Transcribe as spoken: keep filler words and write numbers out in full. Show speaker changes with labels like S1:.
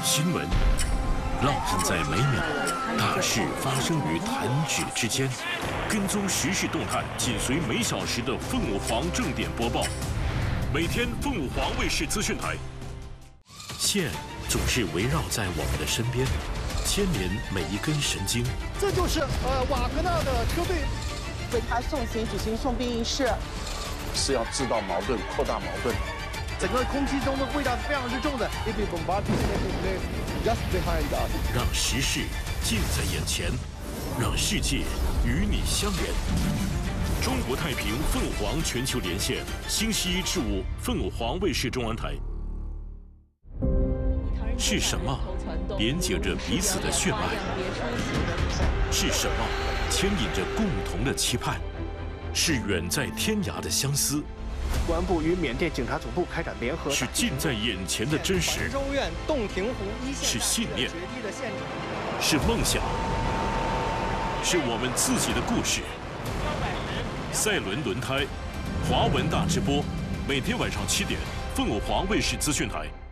S1: 新闻，烙印在每秒，大事发生于弹指之间。跟踪时事动态，紧随每小时的凤舞凰正点播报。每天凤舞凰卫视资讯台。线总是围绕在我们的身边，牵连每一根神经。
S2: 这就是呃瓦格纳的车队
S3: 为他送行举行送殡仪式，
S4: 是要制造矛盾、扩大矛盾。
S2: 整个空气中的味道是非常之重的。Just behind us，
S1: 让时事近在眼前，让世界与你相连。中国太平凤舞凰全球连线，星期一至五凤舞凰卫视中文台。是什么连接着彼此的血脉？是什么牵引着共同的期盼？是远在天涯的相思。
S2: 公安部与缅甸警察总部开展联合。
S1: 是近在眼前的真实。
S2: 中院洞庭湖一线。
S1: 是信念。是梦想。是我们自己的故事。赛轮轮胎，华文大直播，每天晚上七点，凤舞凰卫视资讯台。